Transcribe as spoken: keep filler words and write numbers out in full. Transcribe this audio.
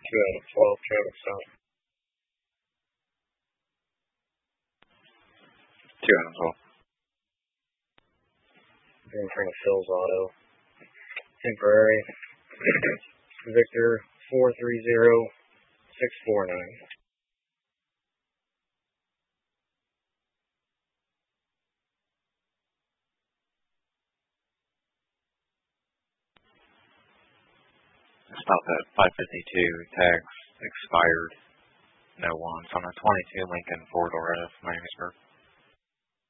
Two out of twelve, traffic stop. Two out of twelve. In front of Phil's Auto. Temporary. Victor four three zero six four nine. Stop at five fifty-two, tags expired, no one. So I'm a twenty-two Lincoln four-door F, Miamisburg.